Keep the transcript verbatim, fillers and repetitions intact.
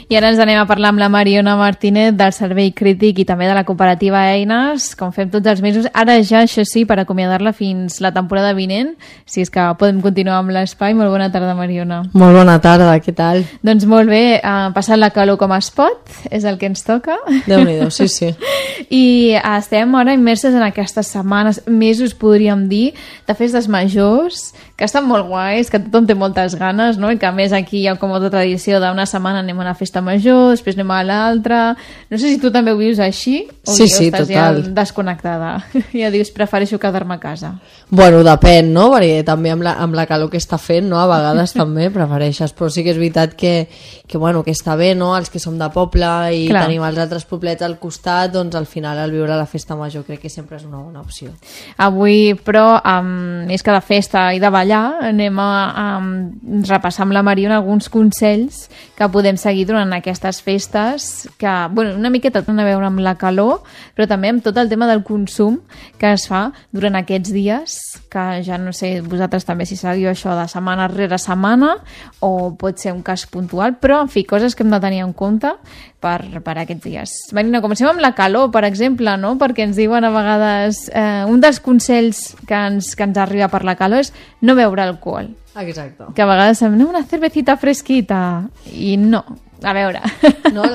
I ara ens anem a parlar amb la Mariona Martínez del Servei Crític i també de la cooperativa Eines, com fem tots els mesos. Ara ja, això sí, per acomiadar-la fins la temporada vinent, si és que podem continuar amb l'espai. Molt bona tarda, Mariona. Molt bona tarda, què tal? Doncs molt bé, eh, passant la calor com es pot, és el que ens toca. Déu-n'hi-do, sí, sí. I estem ara immerses en aquestes setmanes, mesos podríem dir, de festes majors, que estan molt guais, que tothom té moltes ganes, no? I que a més aquí hi ha com molta tradició d'una setmana anem a una festa major, després anem a l'altra. No sé si tu també ho vius així o sí, sí, estàs total. ja desconnectada. Ja dius, prefereixo quedar-me a casa. Bueno, depèn, no? Perquè també amb la, amb la calor que està fent, no? A vegades també prefereixes, però sí que és veritat que, que, bueno, que està bé, no? Els que som de poble i Clar. tenim els altres poblets al costat, doncs al final el viure la festa major crec que sempre és una bona opció. Avui, però, um, més que de festa i de ballar, anem a, a repassar amb la Mariona alguns consells que podem seguir durant aquestes festes, que, bueno, una miqueta tenen a veure amb la calor, però també amb tot el tema del consum que es fa durant aquests dies, que ja no sé vosaltres també si seguiu això de setmana rere setmana, o pot ser un cas puntual, però, en fi, coses que hem de tenir en compte per, per aquests dies. Marina, comencem amb la calor, per exemple, no? Perquè ens diuen a vegades... Eh, un dels consells que ens, que ens arriba per la calor és no beure alcohol. Exacte. Que a vegades anem una cervecita fresquita i no. A veure... No,